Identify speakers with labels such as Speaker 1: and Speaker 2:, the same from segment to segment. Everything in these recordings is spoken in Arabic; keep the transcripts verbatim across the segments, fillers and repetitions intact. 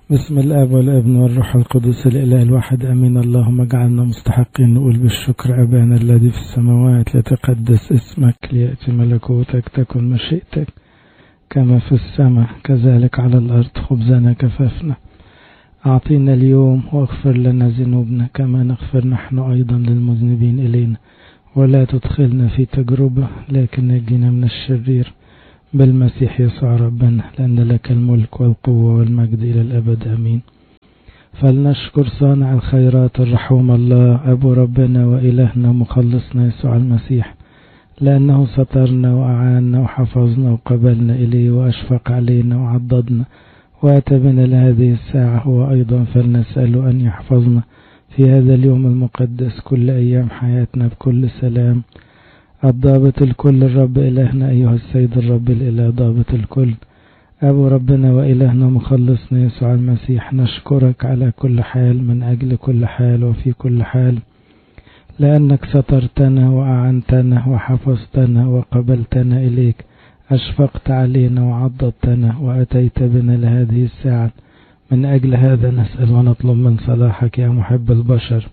Speaker 1: بسم الآب والابن والروح القدس الإله الواحد أمين. اللهم اجعلنا مستحقين نقول بالشكر أبانا الذي في السماوات، ليتقدس اسمك، ليأتي ملكوتك، تكن مشيئتك كما في السماء كذلك على الأرض. خبزنا كفافنا أعطينا اليوم، واغفر لنا ذنوبنا كما نغفر نحن أيضا للمذنبين إلينا، ولا تدخلنا في تجربة لكن نجينا من الشرير بالمسيح يسوع ربنا، لأن لك الملك والقوة والمجد إلى الأبد آمين. فلنشكر صانع الخيرات الرحوم الله أبو ربنا وإلهنا مخلصنا يسوع المسيح، لأنه سترنا وأعاننا وحفظنا وقبلنا إليه وأشفق علينا وعضدنا وأتى بنا لهذه الساعة. هو أيضا فلنسأله أن يحفظنا في هذا اليوم المقدس كل أيام حياتنا بكل سلام. الضابط الكل الرب إلهنا أيها السيد الرب الإله ضابط الكل أبو ربنا وإلهنا مخلصنا يسوع المسيح، نشكرك على كل حال من أجل كل حال وفي كل حال، لأنك سترتنا وأعنتنا وحفظتنا وقبلتنا إليك، أشفقت علينا وعضدتنا وأتيت بنا لهذه الساعة. من أجل هذا نسأل ونطلب من صلاحك يا محب البشر،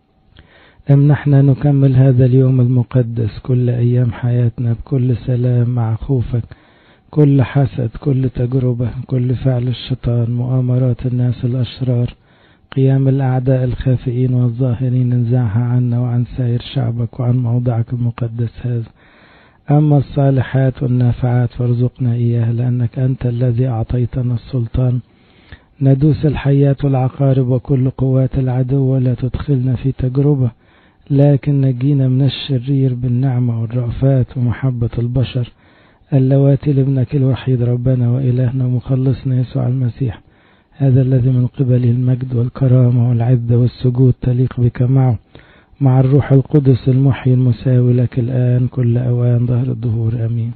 Speaker 1: امنحنا نكمل هذا اليوم المقدس كل أيام حياتنا بكل سلام مع خوفك، كل حسد، كل تجربة، كل فعل الشيطان، مؤامرات الناس الأشرار، قيام الأعداء الخافئين والظاهرين، انزعها عنا وعن سائر شعبك وعن موضعك المقدس هذا. أما الصالحات والنافعات فارزقنا إياها، لأنك أنت الذي أعطيتنا السلطان ندوس الحيات والعقارب وكل قوات العدو، ولا تدخلنا في تجربة لكن نجينا من الشرير بالنعمة والرأفات ومحبة البشر اللواتي لابنك الوحيد ربنا وإلهنا ومخلصنا يسوع المسيح، هذا الذي من قبله المجد والكرامة والعزة والسجود تليق بك معه، مع الروح القدس المحيي المساوي لك الآن كل أوان ظهر الدهور آمين.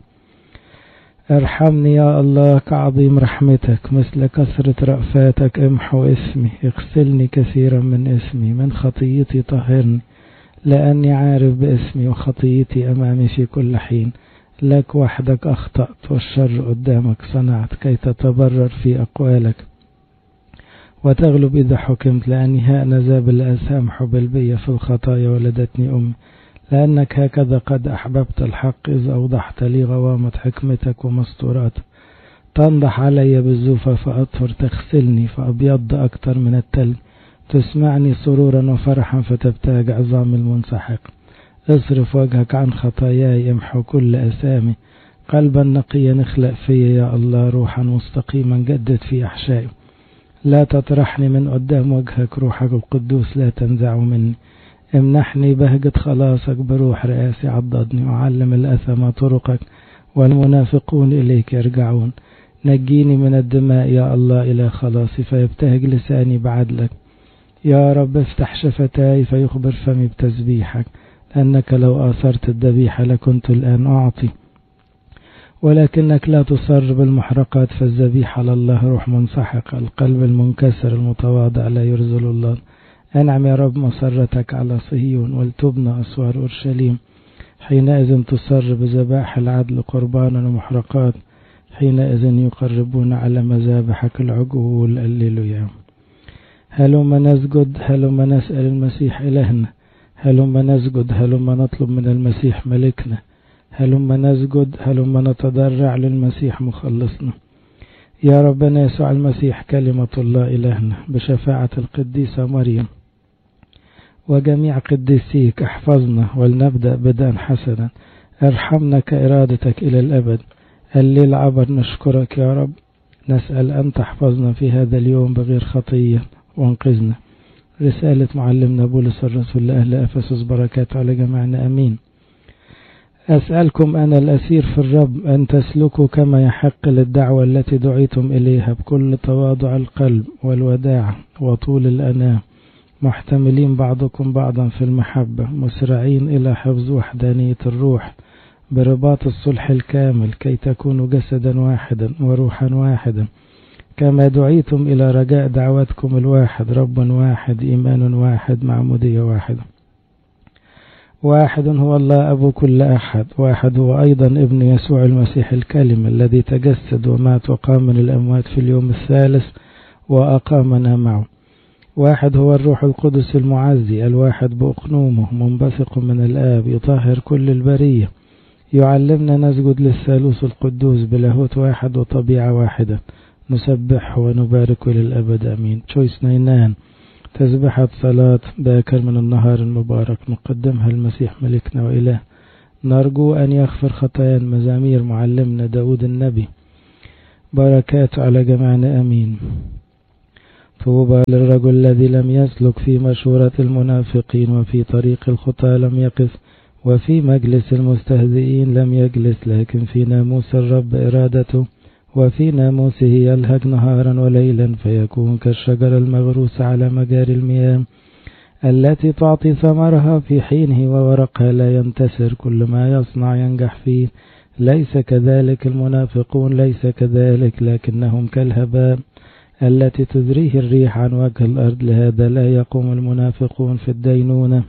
Speaker 1: ارحمني يا الله كعظيم رحمتك، مثل كثرة رأفاتك امحو اسمي، اغسلني كثيرا من اسمي، من خطيتي طهرني، لأني عارف باسمي وخطيتي أمامي في كل حين. لك وحدك أخطأت والشر قدامك صنعت، كي تتبرر في أقوالك وتغلب إذا حكمت، لأني هأنذا بالأسامح بالبية في الخطايا ولدتني أمي، لأنك هكذا قد أحببت الحق إذ أوضحت لي غوامة حكمتك ومستورات. تنضح علي بالزوفة فأطهر، تغسلني فأبيض أكتر من التلج، تسمعني سرورا وفرحا فتبتاج عظام المنسحق. اصرف وجهك عن خطاياي، امحو كل أسامي، قلبا نقيا اخلق في يا الله، روحا مستقيما جدد في أحشائي. لا تطرحني من قدام وجهك، روحك القدوس لا تنزع مني. امنحني بهجة خلاصك بروح رئاسي، عضدني وعلم الأثم طرقك والمنافقون إليك يرجعون. نجيني من الدماء يا الله إلى خلاصي، فيبتهج لساني بعدلك. يا رب افتح شفتاي فيخبر فمي بتسبيحك، لأنك لو آثرت الذبيحة لكنت الآن أعطي، ولكنك لا تصر بالمحرقات، فالذبيحة لله روح منسحق. القلب المنكسر المتواضع لا يرزل الله. أنعم يا رب مسرتك على صهيون، ولتبنى أسوار أورشليم. حينئذ تصر بذبائح العدل قربانا ومحرقات، حينئذ يقربون على مذابحك العجول. الليلويا. هلما نسجد، هلما نسأل المسيح إلهنا، هلما نسجد، هلما نطلب من المسيح ملكنا، هلما نسجد، هلما نتضرع للمسيح مخلصنا. يا ربنا يسوع المسيح كلمة الله إلهنا، بشفاعة القديسة مريم وجميع قديسيك احفظنا، ولنبدأ بدءا حسنا. ارحمنا كإرادتك إلى الأبد. الليل عبر نشكرك يا رب، نسأل أن تحفظنا في هذا اليوم بغير خطية وانقذنا. رسالة معلمنا بولس الرسول لأهل أفسس، بركات على جميعنا أمين. أسألكم أنا الأسير في الرب أن تسلكوا كما يحق للدعوة التي دعيتم إليها، بكل تواضع القلب والوداع وطول الأناة، محتملين بعضكم بعضا في المحبة، مسرعين إلى حفظ وحدانية الروح برباط الصلح الكامل، كي تكونوا جسدا واحدا وروحا واحدا، كما دعيتم إلى رجاء دعوتكم الواحد، رب واحد، إيمان واحد، معمودية واحدة. واحد هو الله أبو كل أحد، واحد هو أيضا ابن يسوع المسيح الكلمة الذي تجسد ومات وقام من الأموات في اليوم الثالث، وأقامنا معه. واحد هو الروح القدس المعزي، الواحد بأقنومه، منبثق من الآب، يطهر كل البرية، يعلمنا نسجد للثالوث القدوس بلاهوت واحد وطبيعة واحدة، نسبح ونبارك للأبد أمين. تشويس نينان، تسبحة صلاة باكر من النهار المبارك، نقدمها المسيح ملكنا وإله، نرجو أن يغفر خطايا. مزامير معلمنا داود النبي، بركات على جميعنا أمين. طوبى للرجل الذي لم يسلك في مشورة المنافقين، وفي طريق الخطى لم يقف، وفي مجلس المستهزئين لم يجلس، لكن في ناموس الرب إرادته، وفي ناموسه يلهج نهارا وليلا، فيكون كالشجرة المغروسة على مجاري المياه، التي تعطي ثمرها في حينه، وورقها لا ينتسر، كل ما يصنع ينجح فيه. ليس كذلك المنافقون، ليس كذلك، لكنهم كالهباء التي تزريه الريح عن وجه الأرض. لهذا لا يقوم المنافقون في الدينونة،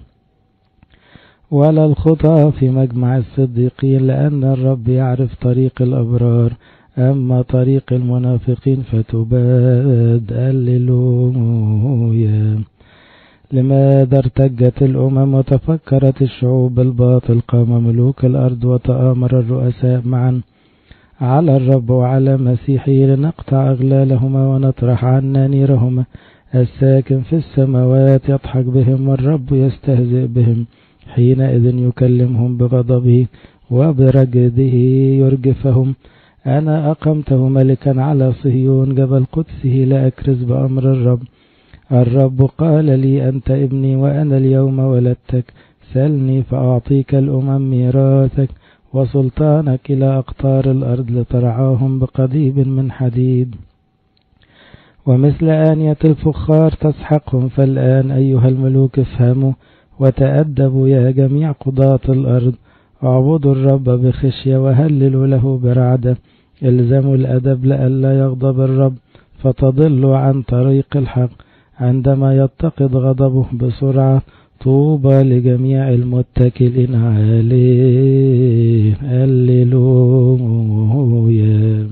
Speaker 1: ولا الخطأ في مجمع الصديقين، لأن الرب يعرف طريق الأبرار، أما طريق المنافقين فتباد. هللويا. لماذا ارتجت الأمم وتفكرت الشعوب بالباطل؟ قام ملوك الأرض وتآمر الرؤساء معا على الرب وعلى مسيحه، لنقطع أغلالهما ونطرح عنا نيرهما. الساكن في السماوات يضحك بهم، والرب يستهزئ بهم، حينئذ يكلمهم بغضبه وبرجده يرجفهم. أنا أقمته ملكا على صهيون جبل قدسه، لأكرز بأمر الرب. الرب قال لي أنت ابني، وأنا اليوم ولدتك، سلني فأعطيك الأمم ميراثك، وسلطانك إلى أقطار الأرض، لترعاهم بقضيب من حديد، ومثل آنية الفخار تسحقهم. فالآن أيها الملوك افهموا وتأدبوا يا جميع قضاة الأرض، اعبدوا الرب بخشية وهللوا له برعدة. الزموا الأدب لئلا يغضب الرب فتضلوا عن طريق الحق، عندما يتقد غضبه بسرعة. طوبى لجميع المتكلين عليه. هللويا.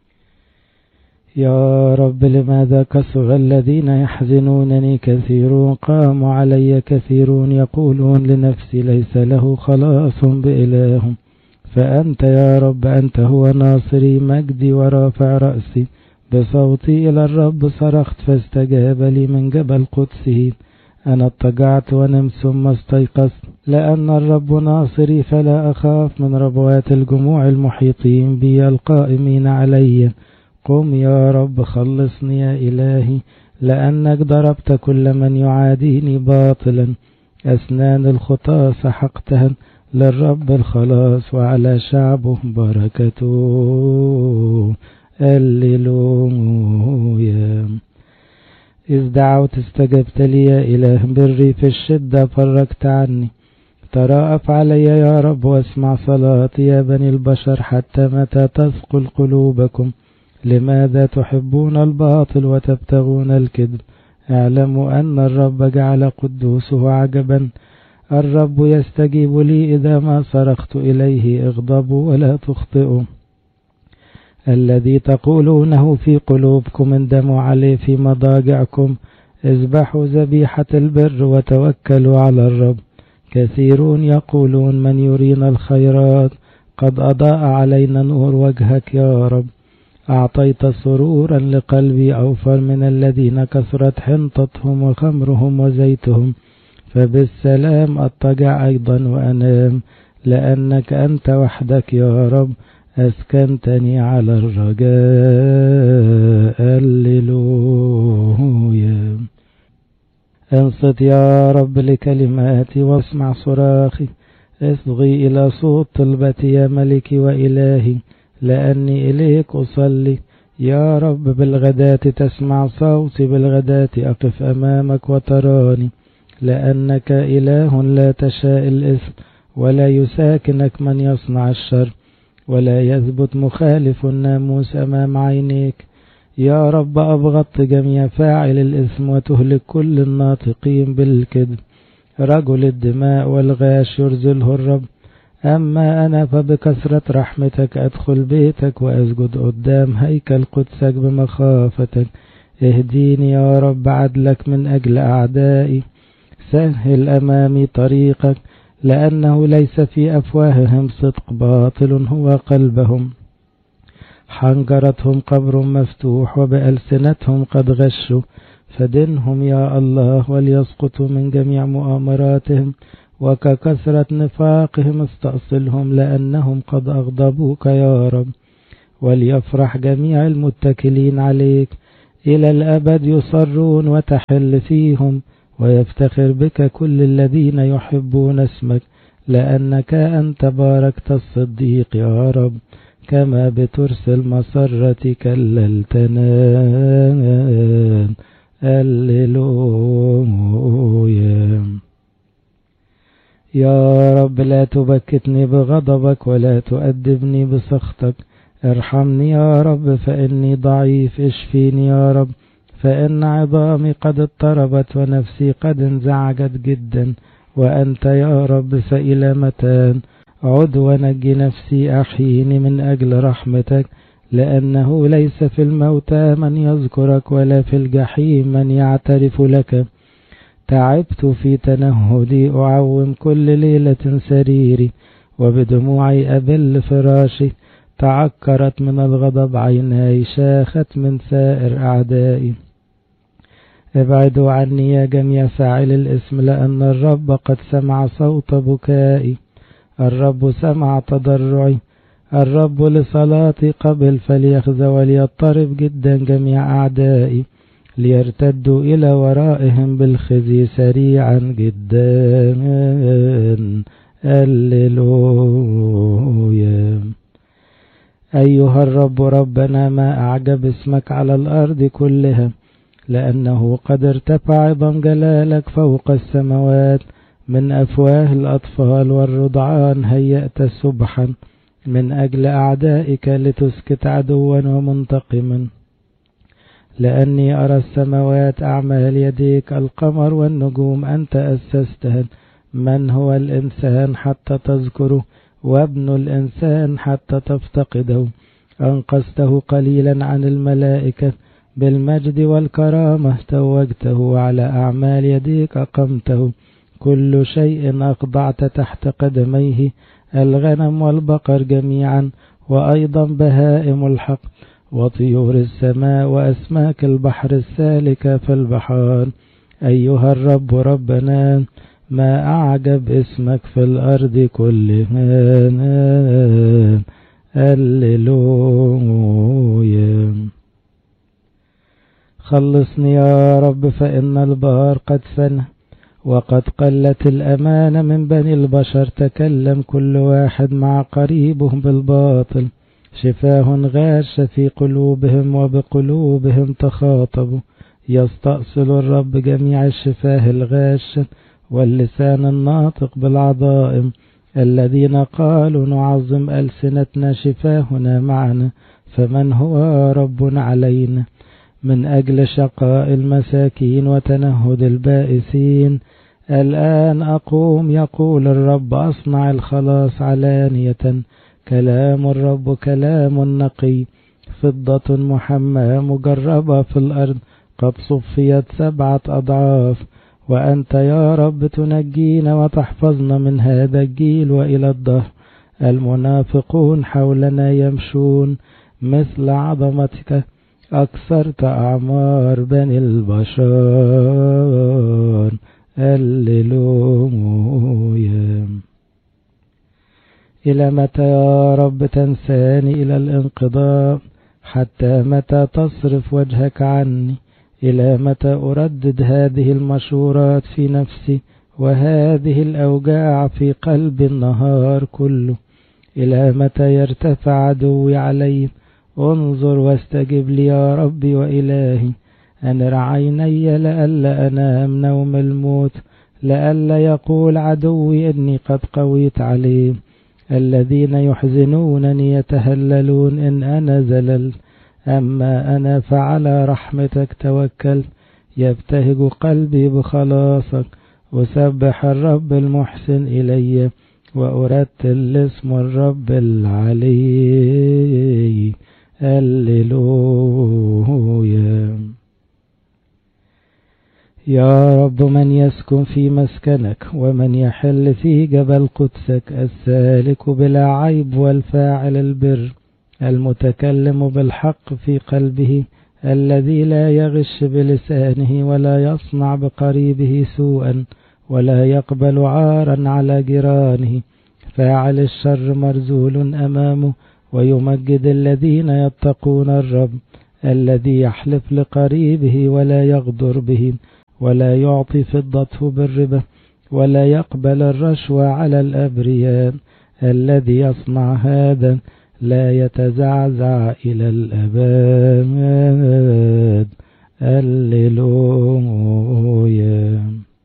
Speaker 1: يا رب لماذا كثر الذين يحزنونني؟ كثيرون قاموا علي، كثيرون يقولون لنفسي ليس له خلاص بإله. فأنت يا رب، أنت هو ناصري، مجدي ورافع رأسي. بصوتي إلى الرب صرخت فاستجاب لي من جبل قدسه. أنا اضطجعت ونمت ثم استيقظت، لأن الرب ناصري فلا أخاف من ربوات الجموع المحيطين بي القائمين علي. قم يا رب خلصني يا إلهي، لأنك ضربت كل من يعاديني باطلا. أسنان الخطاة سحقتها، للرب الخلاص وعلى شعبه بركته. هللويا. إذ دعوت استجبت لي يا إله، بري في الشدة فرجت عني. تراءف علي يا رب واسمع صلاتي يا بني البشر. حتى متى تثقل قلوبكم؟ لماذا تحبون الباطل وتبتغون الكذب؟ اعلموا أن الرب جعل قدوسه عجبا. الرب يستجيب لي إذا ما صرخت إليه. اغضبوا ولا تخطئوا. الذي تقولونه في قلوبكم اندموا عليه في مضاجعكم. اذبحوا ذبيحة البر وتوكلوا على الرب. كثيرون يقولون من يرينا الخيرات؟ قد أضاء علينا نور وجهك يا رب. أعطيت سرورا لقلبي أوفر من الذين كثرت حنطتهم وخمرهم وزيتهم. فبالسلام أضطجع أيضا وأنام، لأنك أنت وحدك يا رب أسكنتني على الرجاء. هللويا. انصت يا رب لكلماتي واسمع صراخي. اصغي إلى صوت طلبتي يا ملكي وإلهي، لأني إليك أصلي. يا رب بالغداة تسمع صوتي، بالغداة أقف أمامك وتراني. لأنك إله لا تشاء الإثم، ولا يساكنك من يصنع الشر، ولا يثبت مخالف الناموس أمام عينيك. يا رب أبغضت جميع فاعل الإثم وتهلك كل الناطقين بالكذب. رجل الدماء والغاش يرزله الرب. أما أنا فبكثرة رحمتك أدخل بيتك وأسجد قدام هيكل قدسك بمخافتك. اهديني يا رب عدلك من أجل أعدائي، سهل أمامي طريقك، لأنه ليس في أفواههم صدق، باطل هو قلبهم. حنجرتهم قبر مفتوح، وبألسنتهم قد غشوا. فدنهم يا الله وليسقطوا من جميع مؤامراتهم، وككثرة نفاقهم استأصلهم، لأنهم قد أغضبوك يا رب. وليفرح جميع المتكلين عليك، إلى الأبد يصرون وتحل فيهم، ويفتخر بك كل الذين يحبون اسمك، لأنك أنت باركت الصديق يا رب، كما بترسل مسرة كللتنا. هللويا. يا رب لا تبكتني بغضبك ولا تؤدبني بسخطك، ارحمني يا رب فإني ضعيف، اشفيني يا رب فإن عظامي قد اضطربت ونفسي قد انزعجت جدا. وأنت يا رب فإلى متى؟ عد ونجي نفسي، أحييني من أجل رحمتك، لأنه ليس في الموتى من يذكرك ولا في الجحيم من يعترف لك. تعبت في تنهدي، أعوم كل ليلة سريري، وبدموعي أبل فراشي. تعكرت من الغضب عيناي، شاخت من سائر أعدائي. ابعدوا عني يا جميع فاعل الاسم، لأن الرب قد سمع صوت بكائي. الرب سمع تضرعي، الرب لصلاتي قبل، فليخزى وليضطرب جدا جميع أعدائي، ليرتدوا إلى ورائهم بالخزي سريعا جدا. هللويا. أيها الرب ربنا، ما أعجب اسمك على الأرض كلها، لأنه قد ارتفع عظم جلالك فوق السماوات. من أفواه الأطفال والرضعان هيأت سبحا، من أجل أعدائك لتسكت عدوا ومنتقما. لأني أرى السماوات أعمال يديك، القمر والنجوم أنت أسستها. من هو الإنسان حتى تذكره، وابن الإنسان حتى تفتقده؟ أنقذته قليلا عن الملائكة، بالمجد والكرامة توجته، على أعمال يديك أقمته. كل شيء أخضعت تحت قدميه، الغنم والبقر جميعا، وأيضا بهائم الحق، وطيور السماء، وأسماك البحر السالكة في البحار. أيها الرب ربنا، ما أعجب اسمك في الأرض كلها. هللويا. خلصني يا رب فإن البار قد فنى، وقد قلت الأمان من بني البشر. تكلم كل واحد مع قريبه بالباطل، شفاه غاش في قلوبهم، وبقلوبهم تخاطبوا. يستأصل الرب جميع الشفاه الغاش، واللسان الناطق بالعظائم. الذين قالوا نعظم ألسنتنا، شفاهنا معنا، فمن هو رب علينا؟ من أجل شقاء المساكين وتنهد البائسين، الآن أقوم يقول الرب، أصنع الخلاص علانية. كلام الرب كلام نقي، فضة محماة مجربة في الأرض، قد صفيت سبعة أضعاف. وأنت يا رب تنجينا وتحفظنا من هذا الجيل وإلى الدهر. المنافقون حولنا يمشون، مثل عظمتك أكثرت أعمار بني البشر. هللويا. إلى متى يا رب تنساني إلى الانقضاء؟ حتى متى تصرف وجهك عني؟ إلى متى أردد هذه المشورات في نفسي، وهذه الأوجاع في قلب النهار كله؟ إلى متى يرتفع عدوي علي؟ انظر واستجب لي يا ربي وإلهي. أنر عيني لئلا أنام نوم الموت، لئلا يقول عدوي إني قد قويت عليه. الذين يحزنونني يتهللون إن أنا زللت، أما أنا فعلى رحمتك توكل. يبتهج قلبي بخلاصك، أسبح الرب المحسن إلي، وأرتل اسم الرب العلي. هللويا. يا رب من يسكن في مسكنك ومن يحل في جبل قدسك، السالك بلا عيب والفاعل البر، المتكلم بالحق في قلبه، الذي لا يغش بلسانه ولا يصنع بقريبه سوءا ولا يقبل عارا على جيرانه، فاعل الشر مرذول أمامه ويمجد الذين يتقون الرب، الذي يحلف لقريبه ولا يغدر به ولا يعطي فضته بالربا ولا يقبل الرشوة على الأبرياء، الذي يصنع هذا لا يتزعزع إلى الأبد. هللويا.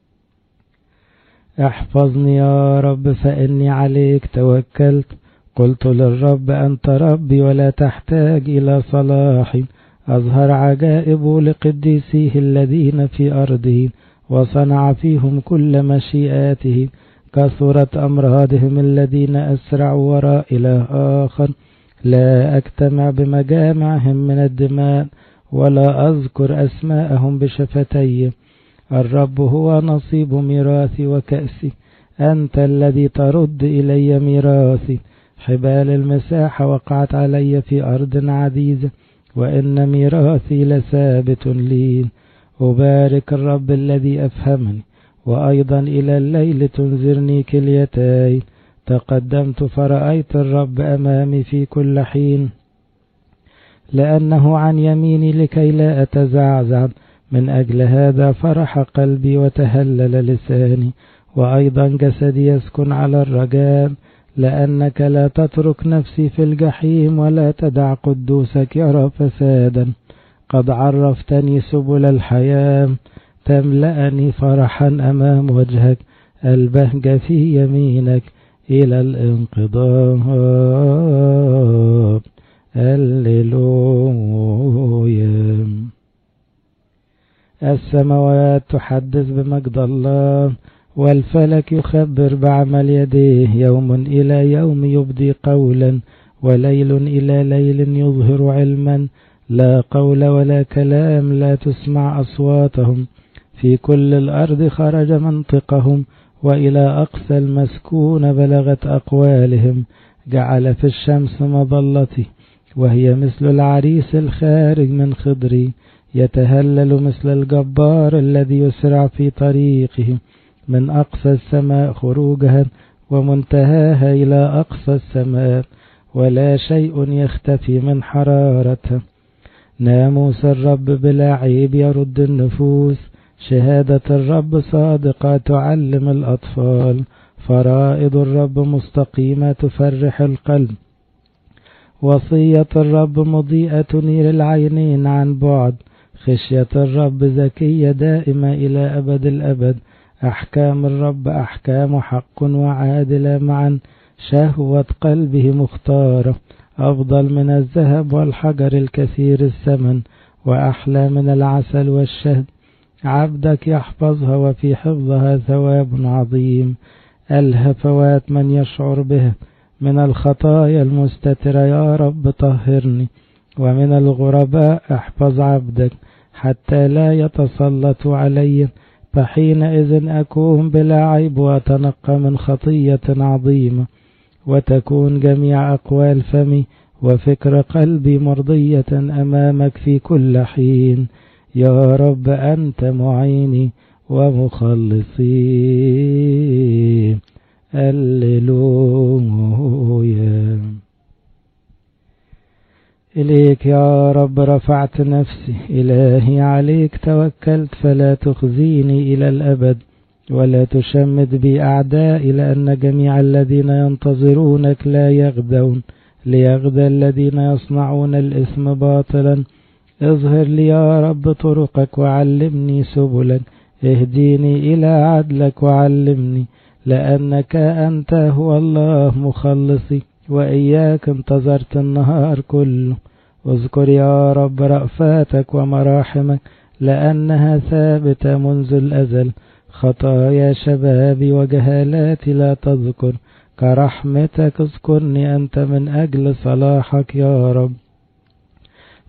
Speaker 1: احفظني يا رب فإني عليك توكلت، قلت للرب أنت ربي ولا تحتاج إلى صلاحي. أظهر عجائب لقديسيه الذين في أرضه، وصنع فيهم كل مشيئاته. كثرت أمراضهم الذين أسرعوا وراء إله آخر. لا أجتمع بمجامعهم من الدماء ولا أذكر أسماءهم بشفتي. الرب هو نصيب ميراثي وكأسي، أنت الذي ترد إلي ميراثي. حبال المساحة وقعت علي في أرض عزيزة، وإن ميراثي لثابت لي. أبارك الرب الذي أفهمني، وأيضا إلى الليل تنذرني كليتاي. تقدمت فرأيت الرب أمامي في كل حين، لأنه عن يميني لكي لا أتزعزع. من أجل هذا فرح قلبي وتهلل لساني، وأيضا جسدي يسكن على الرجاء. لأنك لا تترك نفسي في الجحيم، ولا تدع قدوسك يرى فسادا. قد عرفتني سبل الحياة، تملأني فرحا أمام وجهك. البهجة في يمينك إلى الانقضاء. هللويا. السماوات تحدث بمجد الله، والفلك يخبر بعمل يديه. يوم إلى يوم يبدي قولا، وليل إلى ليل يظهر علما. لا قول ولا كلام لا تسمع أصواتهم. في كل الأرض خرج منطقهم، وإلى أقصى المسكون بلغت أقوالهم. جعل في الشمس مظلتي، وهي مثل العريس الخارج من خضري. يتهلل مثل الجبار الذي يسرع في طريقه. من أقصى السماء خروجها، ومنتهاها إلى أقصى السماء، ولا شيء يختفي من حرارتها. ناموس الرب بلا عيب يرد النفوس. شهادة الرب صادقة تعلم الأطفال. فرائض الرب مستقيمة تفرح القلب. وصية الرب مضيئة تنير العينين عن بعد. خشية الرب زكية دائمة إلى أبد الأبد. أحكام الرب أحكام حق وعادلة معا. شهوة قلبه مختارة، أفضل من الذهب والحجر الكثير الثمن، وأحلى من العسل والشهد. عبدك يحفظها، وفي حفظها ثواب عظيم. الهفوات من يشعر بها من الخطايا المستترة. يا رب طهرني، ومن الغرباء احفظ عبدك، حتى لا يتسلط علي. فحينئذ أكون بلا عيب، وأتنقى من خطية عظيمة. وتكون جميع أقوال فمي وفكر قلبي مرضية أمامك في كل حين. يا رب أنت معيني ومخلصي. هللويا. إليك يا رب رفعت نفسي، إلهي عليك توكلت. فلا تخزيني إلى الأبد، ولا تشمت بي أعدائي. لأن جميع الذين ينتظرونك لا يغدون، ليغدى الذين يصنعون الإثم باطلا. اظهر لي يا رب طرقك وعلمني سبلك. اهديني إلى عدلك وعلمني، لأنك أنت هو الله مخلصي، وإياك انتظرت النهار كله. اذكر يا رب رأفاتك ومراحمك، لأنها ثابتة منذ الأزل. خطايا شبابي وجهالاتي لا تذكر. كرحمتك اذكرني أنت من أجل صلاحك يا رب.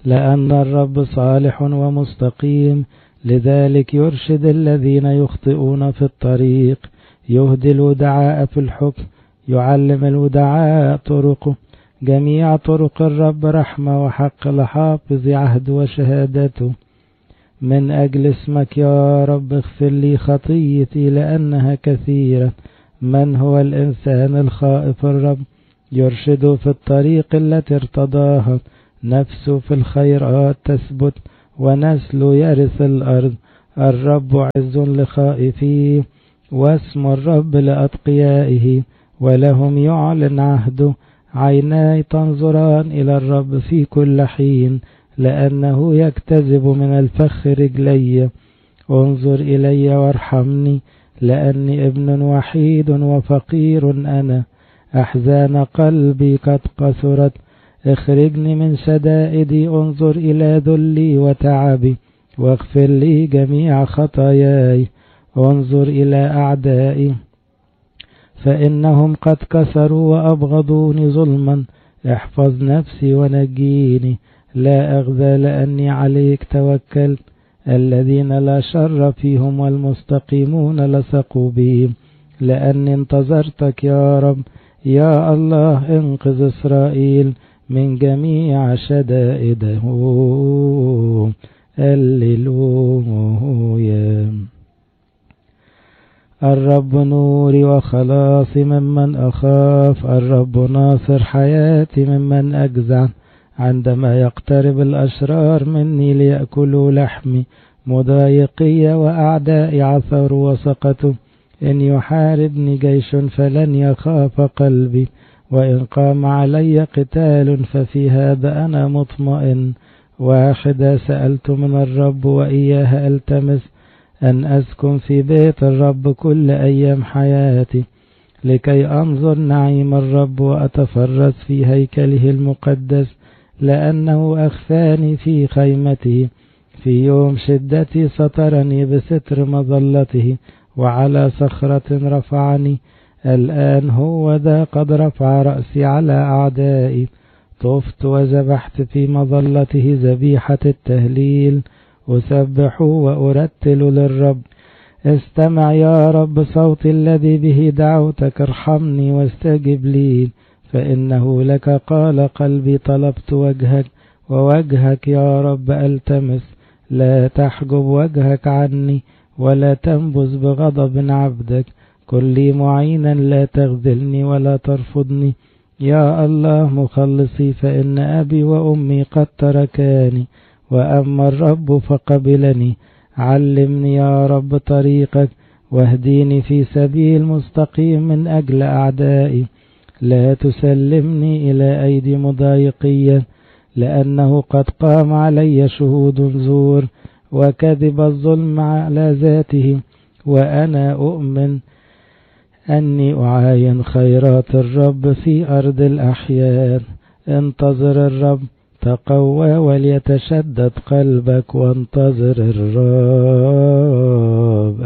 Speaker 1: لأن الرب صالح ومستقيم، لذلك يرشد الذين يخطئون في الطريق، يهدي الودعاء في الحكم، يعلم الودعاء طرقه. جميع طرق الرب رحمة وحق لحافظ عهد وشهادته. من أجل اسمك يا رب اغفر لي خطيتي لأنها كثيرة. من هو الإنسان الخائف الرب؟ يرشده في الطريق التي ارتضاها. نفسه في الخيرات تثبت، ونسله يرث الأرض. الرب عز لخائفيه، واسم الرب لأتقيائه، ولهم يعلن عهده. عيناي تنظران إلى الرب في كل حين، لأنه يكتذب من الفخ رجلي. انظر إلي وارحمني، لأني ابن وحيد وفقير أنا. أحزان قلبي قد قصرت، اخرجني من شدائدي. انظر إلى ذلي وتعبي، واغفر لي جميع خطاياي. انظر إلى أعدائي، فإنهم قد كسروا وأبغضوني ظلما. احفظ نفسي ونجيني، لا أغذى لأني عليك توكلت. الذين لا شر فيهم والمستقيمون لصقوا بهم، لأني انتظرتك يا رب. يا الله انقذ إسرائيل من جميع شدائده. هللويا. الرب نوري وخلاصي ممن أخاف. الرب ناصر حياتي ممن أجزع. عندما يقترب الأشرار مني ليأكلوا لحمي، مضايقي وأعدائي عثروا وسقطوا. إن يحاربني جيش فلن يخاف قلبي، وإن قام علي قتال ففي هذا أنا مطمئن. واحدة سألت من الرب وإياها ألتمس، أن أسكن في بيت الرب كل أيام حياتي، لكي أنظر نعيم الرب وأتفرس في هيكله المقدس. لأنه أخفاني في خيمته، في يوم شدتي سترني بستر مظلته، وعلى صخرة رفعني. الآن هو ذا قد رفع رأسي على أعدائي. طفت وذبحت في مظلته ذبيحة التهليل. أسبح وأرتل للرب. استمع يا رب صوتي الذي به دعوتك. ارحمني واستجب لي، فإنه لك قال قلبي طلبت وجهك. ووجهك يا رب ألتمس. لا تحجب وجهك عني، ولا تنبذ بغضب عبدك. كن لي معينا، لا تخذلني ولا ترفضني. يا الله مخلصي، فإن أبي وأمي قد تركاني، وأما الرب فقبلني. علمني يا رب طريقك، واهديني في سبيل مستقيم من أجل أعدائي. لا تسلمني إلى أيدي مضايقية، لأنه قد قام علي شهود زور، وكذب الظلم على ذاته. وأنا أؤمن أني أعاين خيرات الرب في أرض الأحياء. انتظر الرب، تقوى وليتشدد قلبك، وانتظر الرب.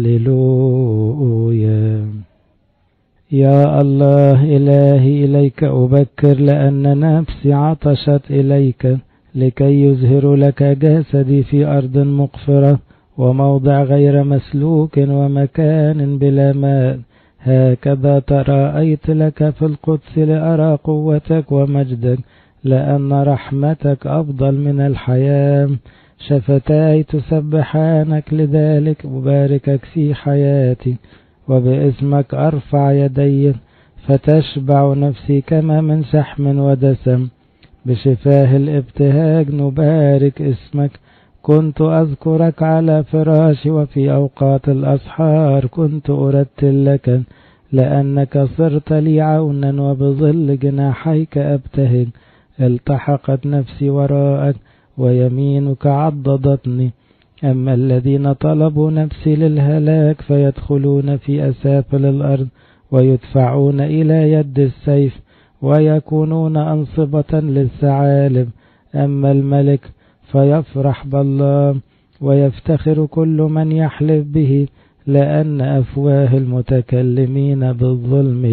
Speaker 1: هللويا. يا الله إلهي إليك أبكر، لأن نفسي عطشت إليك، لكي يزهر لك جسدي في أرض مقفرة، وموضع غير مسلوك، ومكان بلا ماء. هكذا تراءيت لك في القدس لأرى قوتك ومجدك، لأن رحمتك أفضل من الحياة. شفتاي تسبحانك، لذلك أباركك في حياتي، وباسمك أرفع يدي، فتشبع نفسي كما من شحم ودسم. بشفاه الابتهاج نبارك اسمك. كنت أذكرك على فراشي، وفي أوقات الأسحار كنت أرتل لك، لأنك صرت لي عونا، وبظل جناحيك أبتهج. التحقت نفسي وراءك، ويمينك عضدتني. أما الذين طلبوا نفسي للهلاك فيدخلون في أسافل الأرض، ويدفعون إلى يد السيف، ويكونون أنصبة للثعالب. أما الملك فيفرح بالله، ويفتخر كل من يحلف به، لأن أفواه المتكلمين بالظلم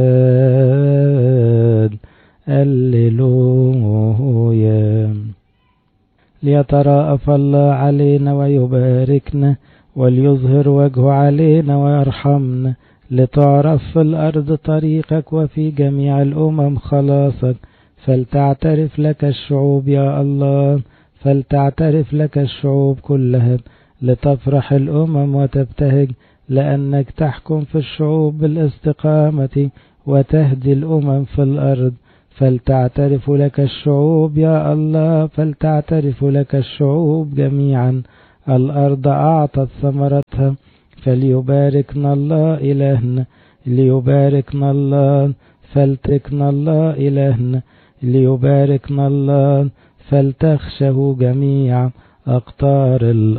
Speaker 1: تساد. هللويا. ليتراءف الله علينا ويباركنا وليظهر وجهه علينا ويرحمنا، لتعرف في الأرض طريقك وفي جميع الأمم خلاصك. فلتعترف لك الشعوب يا الله، فلتعترف لك الشعوب كلها، لتفرح الأمم وتبتهج، لأنك تحكم في الشعوب بالاستقامة وتهدي الأمم في الأرض. فلتعترف لك الشعوب يا الله، فلتعترف لك الشعوب جميعا. الأرض أعطت ثمرتها، فليباركنا الله إلهنا، ليباركنا الله، فلتكنا الله إلهنا، ليباركنا الله، فلتخشه جميع أقطار الأرض.